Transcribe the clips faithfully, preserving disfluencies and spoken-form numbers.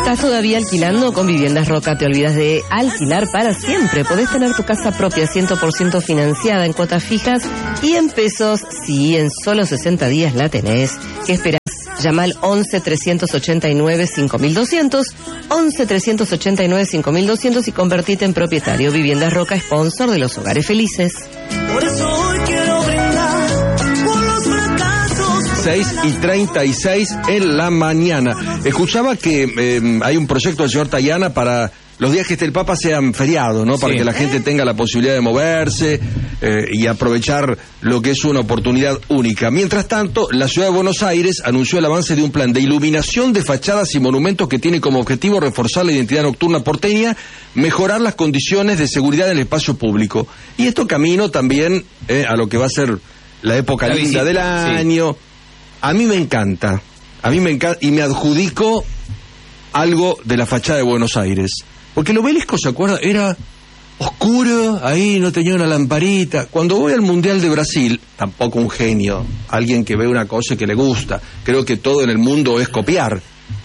¿Estás todavía alquilando? Con Viviendas Roca te olvidas de alquilar para siempre. Podés tener tu casa propia cien por ciento financiada en cuotas fijas y en pesos. Sí, en solo sesenta días la tenés. ¿Qué esperás? Llama al once, trescientos ochenta y nueve, cinco mil doscientos, once, trescientos ochenta y nueve, cinco mil doscientos y convertite en propietario. Viviendas Roca, sponsor de los hogares felices. Por eso hoy quiero brindar por los fracasos. seis y treinta y seis en la mañana. Escuchaba que eh, hay un proyecto del señor Tayana para los días que esté el Papa sean feriados, ¿no? Para sí. que la gente tenga la posibilidad de moverse eh, y aprovechar lo que es una oportunidad única. Mientras tanto, la ciudad de Buenos Aires anunció el avance de un plan de iluminación de fachadas y monumentos que tiene como objetivo reforzar la identidad nocturna porteña, mejorar las condiciones de seguridad en el espacio público. Y esto camino también eh, a lo que va a ser la época la linda visita, del año. Sí. A mí me encanta, a mí me encanta y me adjudico algo de la fachada de Buenos Aires. Porque el obelisco, ¿se acuerda? Era oscuro, ahí no tenía una lamparita. Cuando voy al Mundial de Brasil, tampoco un genio, alguien que ve una cosa que le gusta. Creo que todo en el mundo es copiar.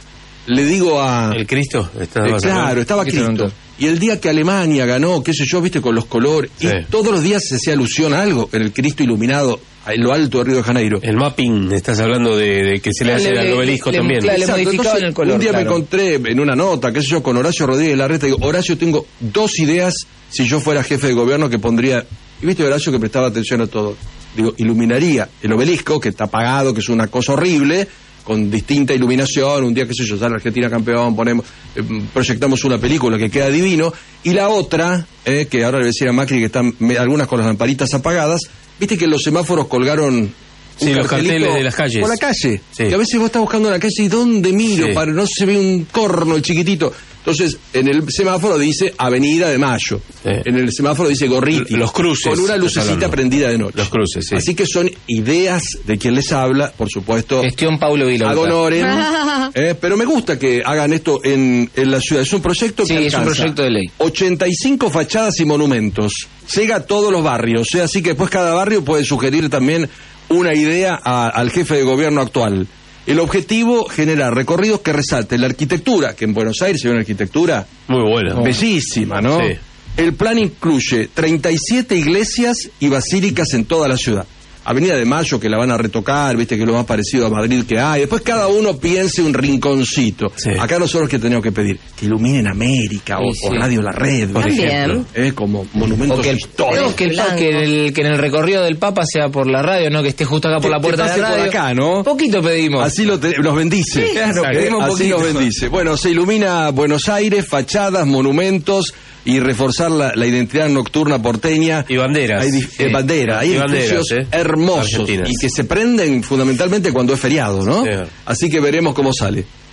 Le digo a... ¿El Cristo? Estaba eh, claro, estaba Cristo. Cristo. Y el día que Alemania ganó, qué sé yo, viste, con los colores, sí. Y todos los días se hacía alusión a algo, en el Cristo iluminado en lo alto de Río de Janeiro. El mapping, estás hablando de, de que se le hace al obelisco le, también. Le, le modificaban el color. Un día claro. me encontré en una nota, qué sé yo, con Horacio Rodríguez Larreta, digo, Horacio, tengo dos ideas si yo fuera jefe de gobierno que pondría... Y viste, Horacio, que prestaba atención a todo. Digo, iluminaría el obelisco, que está apagado, que es una cosa horrible, con distinta iluminación, un día, qué sé yo, sale Argentina campeón, ponemos, eh, proyectamos una película que queda divino, y la otra, eh, que ahora le voy a decir a Macri que están me, algunas con las lamparitas apagadas, viste que los semáforos colgaron... Sí, los carteles de las calles. Por la calle. Sí. Que a veces vos estás buscando en la calle y ¿dónde miro? Sí. Para no se ve un corno, el chiquitito. Entonces, en el semáforo dice Avenida de Mayo. Sí. En el semáforo dice Gorriti. Los cruces. Con una lucecita prendida de noche. Los cruces, sí. Así que son ideas de quien les habla, por supuesto. Gestión Paulo Vilota. Ad honorem. eh, pero me gusta que hagan esto en, en la ciudad. Es un proyecto que sí, es un proyecto de ley. ochenta y cinco fachadas y monumentos. Llega a todos los barrios. ¿eh? Así que después cada barrio puede sugerir también una idea a, al jefe de gobierno actual. El objetivo, generar recorridos que resalten la arquitectura, que en Buenos Aires se ve una arquitectura muy buena, bellísima, ¿no? Sí. El plan incluye treinta y siete iglesias y basílicas en toda la ciudad. Avenida de Mayo, que la van a retocar, viste, que es lo más parecido a Madrid que hay. Después cada uno piense un rinconcito. Sí. Acá nosotros que tenemos que pedir que iluminen América sí, o, sí. o Radio La Red, por También. ejemplo. Eh, como monumentos o que el, históricos. Que el, que, el, que en el recorrido del Papa sea por la radio, no que esté justo acá por la puerta de la radio. Por acá, ¿no? Poquito pedimos. Así lo te, nos bendice. Sí, claro, eh, así nos bendice. Bueno, se ilumina Buenos Aires, fachadas, monumentos y reforzar la, la identidad nocturna porteña. Y banderas. Hay, sí. eh, bandera, hay y edificios banderas, ¿eh? hermosos Argentinas. y que se prenden fundamentalmente cuando es feriado, ¿no? Sí. Así que veremos cómo sale.